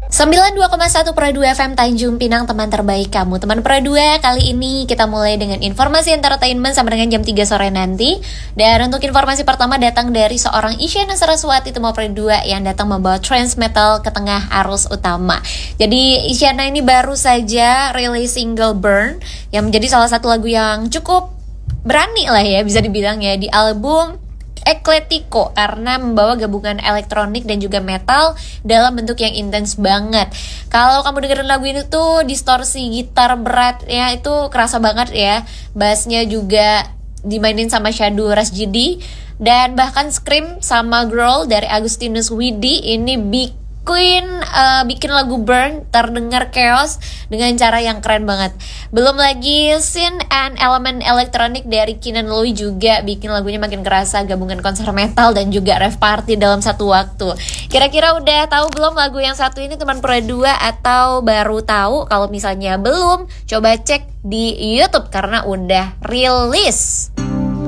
92,1 Pro 2 FM Tanjung Pinang, teman terbaik kamu. Teman Pro 2, kali ini kita mulai dengan informasi entertainment sampai dengan jam 3 sore nanti. Dan untuk informasi pertama datang dari seorang Isyana Saraswati Temo Pro 2 yang datang membawa trance metal ke tengah arus utama. Jadi Isyana ini baru saja rilis single Burn yang menjadi salah satu lagu yang cukup berani lah ya, bisa dibilang ya, di album Eclético, karena membawa gabungan elektronik dan juga metal dalam bentuk yang intens banget. Kalau kamu dengerin lagu ini tuh distorsi gitar berat ya, itu kerasa banget ya. Bassnya juga dimainin sama Shadow Rasjidi, dan bahkan Scream sama Growl dari Agustinus Widi ini bikin lagu Burn terdengar chaos dengan cara yang keren banget. Belum lagi Scene and Element Elektronik dari Kinan Lui juga bikin lagunya makin kerasa gabungan konser metal dan juga rave party dalam satu waktu. Kira-kira udah tahu belum lagu yang satu ini teman Pro 2, atau baru tahu? Kalau misalnya belum, coba cek di YouTube karena udah rilis.